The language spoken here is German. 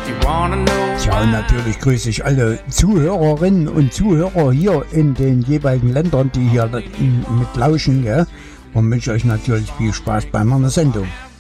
Ja, und natürlich grüße ich alle Zuhörerinnen und Zuhörer hier in den jeweiligen Ländern, die hier mit lauschen, gell? Und wünsche euch natürlich viel Spaß bei meiner Sendung.